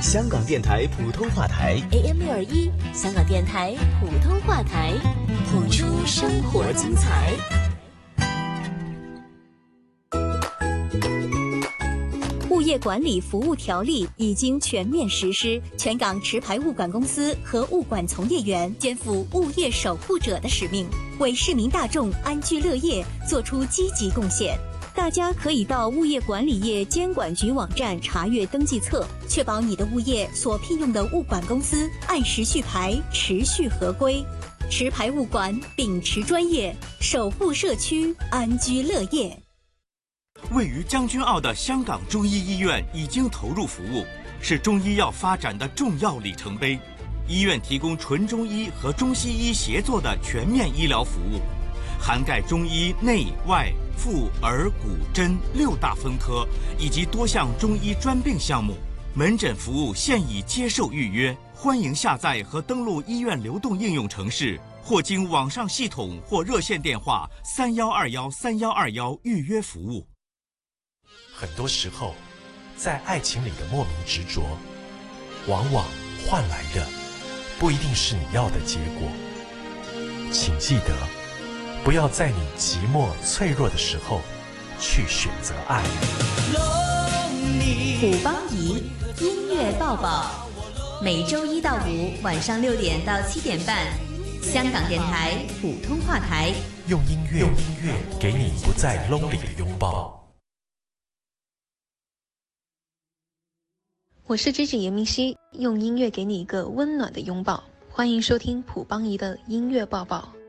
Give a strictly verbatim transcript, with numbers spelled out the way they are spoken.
香港电台普通话台 A M 六二一，香港电台普通话台，谱出生活精彩。物业管理服务条例已经全面实施，全港持牌物管公司和物管从业员肩负物业守护者的使命，为市民大众安居乐业做出积极贡献。大家可以到物业管理业监管局网站查阅登记册，确保你的物业所聘用的物管公司按时续牌，持续合规。持牌物管秉持专业，守护社区安居乐业。 位于将军澳的香港中医医院已经投入服务，是中医药发展的重要里程碑。医院提供纯中医和中西医协作的全面医疗服务，涵盖中医内外妇儿骨针六大分科以及多项中医专病项目。门诊服务现已接受预约，欢迎下载和登录医院流动应用程式，或经网上系统或热线电话三幺二幺三幺二幺预约服务。 很多时候，在爱情里的莫名执着，往往换来的不一定是你要的结果。请记得，不要在你寂寞脆弱的时候去选择爱。 虎邦仪音乐抱抱，每周一到五晚上六点到七点半，香港电台普通话台， 用音乐用音乐给你不再 lonely 的拥抱。 我是 Gigi 严明熙，用音乐给你一个温暖的拥抱。欢迎收听普邦仪的音乐抱抱。